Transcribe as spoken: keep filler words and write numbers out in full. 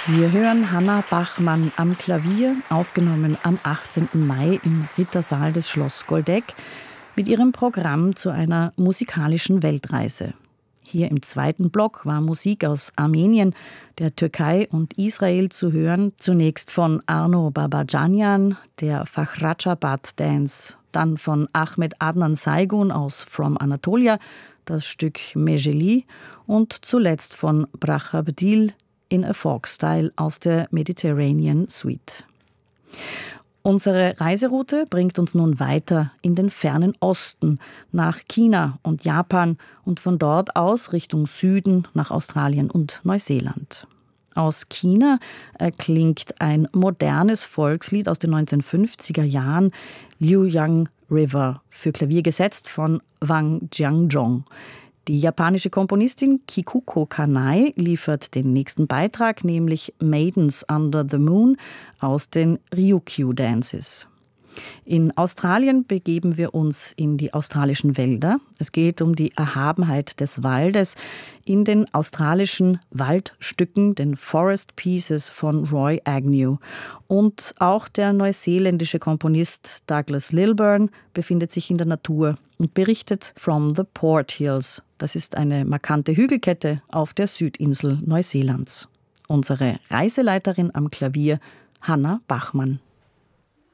Wir hören Hanna Bachmann am Klavier, aufgenommen am achtzehnten Mai im Rittersaal des Schloss Goldeck, mit ihrem Programm zu einer musikalischen Weltreise. Hier im zweiten Block war Musik aus Armenien, der Türkei und Israel zu hören. Zunächst von Arno Babacanyan, der Fakhrachabad Dance, dann von Ahmed Adnan Saygun aus From Anatolia, das Stück Mejeli, und zuletzt von Bracha Bedil in a Folk-Style aus der Mediterranean Suite. Unsere Reiseroute bringt uns nun weiter in den fernen Osten, nach China und Japan und von dort aus Richtung Süden nach Australien und Neuseeland. Aus China erklingt ein modernes Volkslied aus den neunzehnhundertfünfziger Jahren, Liuyang River, für Klavier gesetzt von Wang Jianzhong. Die japanische Komponistin Kikuko Kanai liefert den nächsten Beitrag, nämlich Maidens Under the Moon aus den Ryukyu Dances. In Australien begeben wir uns in die australischen Wälder. Es geht um die Erhabenheit des Waldes in den australischen Waldstücken, den Forest Pieces von Roy Agnew. Und auch der neuseeländische Komponist Douglas Lilburn befindet sich in der Natur und berichtet From the Port Hills. Das ist eine markante Hügelkette auf der Südinsel Neuseelands. Unsere Reiseleiterin am Klavier, Hanna Bachmann.